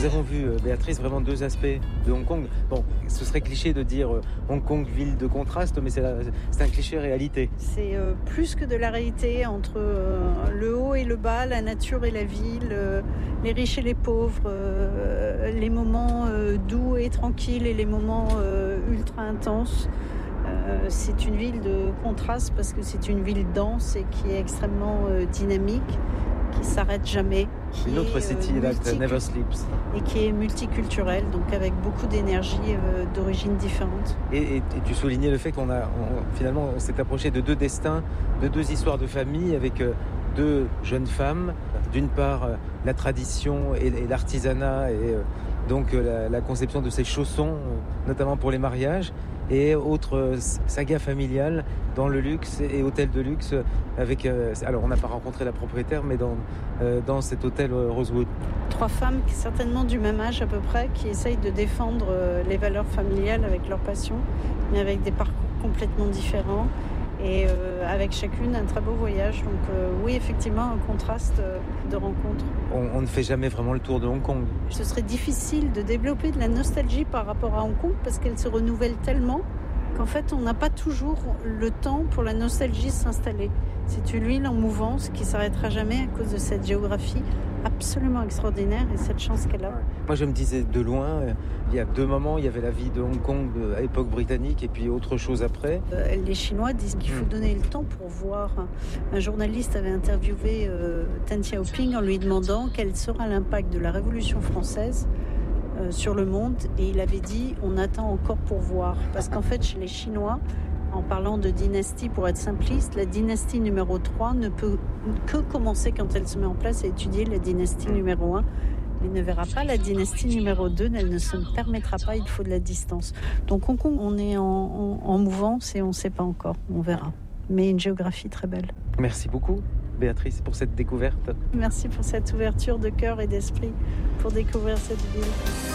Nous avons vu, Béatrice, vraiment deux aspects de Hong Kong. Bon, ce serait cliché de dire Hong Kong, ville de contraste, mais c'est un cliché réalité. C'est plus que de la réalité entre le haut et le bas, la nature et la ville, les riches et les pauvres, les moments doux et tranquilles et les moments ultra intenses. C'est une ville de contraste parce que c'est une ville dense et qui est extrêmement dynamique, qui s'arrête jamais, qui une autre city that never sleeps, et qui est multiculturelle, donc avec beaucoup d'énergie d'origines différentes. Et tu soulignais le fait finalement on s'est approché de deux destins, de deux histoires de famille avec deux jeunes femmes. D'une part, la tradition et l'artisanat et donc la conception de ces chaussons, notamment pour les mariages. Et autre saga familiale dans le luxe et hôtel de luxe avec... alors on n'a pas rencontré la propriétaire, mais dans cet hôtel Rosewood. 3 femmes, certainement du même âge à peu près, qui essayent de défendre les valeurs familiales avec leur passion, mais avec des parcours complètement différents. Et avec chacune un très beau voyage. Donc oui, effectivement, un contraste de rencontres. On ne fait jamais vraiment le tour de Hong Kong. Ce serait difficile de développer de la nostalgie par rapport à Hong Kong parce qu'elle se renouvelle tellement qu'en fait, on n'a pas toujours le temps pour la nostalgie s'installer. C'est une ville en mouvance qui ne s'arrêtera jamais à cause de cette géographie absolument extraordinaire et cette chance qu'elle a. Moi, je me disais de loin, il y a 2 moments, il y avait la vie de Hong Kong à l'époque britannique et puis autre chose après. Les Chinois disent qu'il faut donner le temps pour voir. Un journaliste avait interviewé Deng Xiaoping en lui demandant quel sera l'impact de la Révolution française sur le monde, et il avait dit on attend encore pour voir, parce qu'en fait chez les Chinois, en parlant de dynastie pour être simpliste, la dynastie numéro 3 ne peut que commencer quand elle se met en place à étudier la dynastie numéro 1. Elle ne verra pas la dynastie numéro 2, elle ne se permettra pas, il faut de la distance. Donc Hong Kong, on est en mouvance et on ne sait pas encore, on verra. Mais une géographie très belle. Merci beaucoup Béatrice pour cette découverte. Merci pour cette ouverture de cœur et d'esprit pour découvrir cette ville.